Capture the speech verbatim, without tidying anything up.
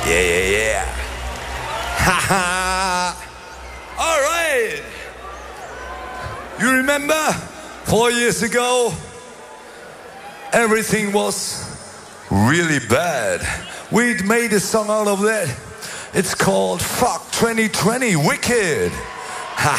Yeah, yeah, yeah. Haha. All right. You remember four years ago, everything was really bad. We made a song out of that. It's called Fuck twenty twenty Wicked.